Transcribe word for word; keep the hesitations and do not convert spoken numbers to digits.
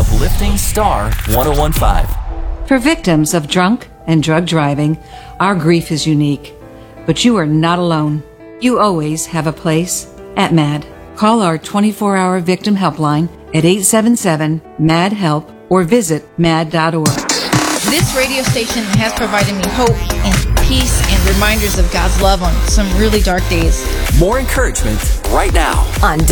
uplifting Star one oh one point five. For victims of drunk and drug driving, our grief is unique. But you are not alone. You always have a place at MAD. Call our twenty-four hour victim helpline at eight seven seven, M A D, HELP or visit mad dot org. This radio station has provided me hope and peace and reminders of God's love on some really dark days. More encouragement right now on